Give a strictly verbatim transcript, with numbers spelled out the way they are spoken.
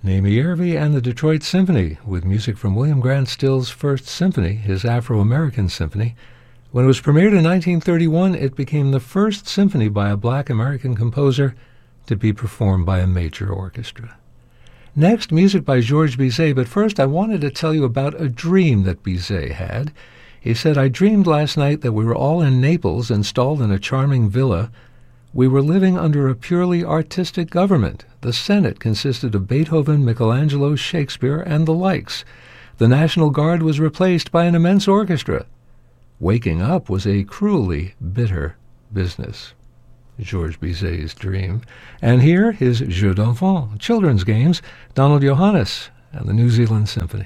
Naomi Yervi and the Detroit Symphony, with music from William Grant Still's First Symphony, his Afro-American symphony. When it was premiered in nineteen thirty-one, it became the first symphony by a black American composer to be performed by a major orchestra. Next, music by Georges Bizet, but first I wanted to tell you about a dream that Bizet had. He said, "I dreamed last night that we were all in Naples, installed in a charming villa. We were living under a purely artistic government. The Senate consisted of Beethoven, Michelangelo, Shakespeare, and the likes. The National Guard was replaced by an immense orchestra. Waking up was a cruelly bitter business." Georges Bizet's dream. And here, his Jeux d'Enfants, children's games, Donald Johannes and the New Zealand Symphony.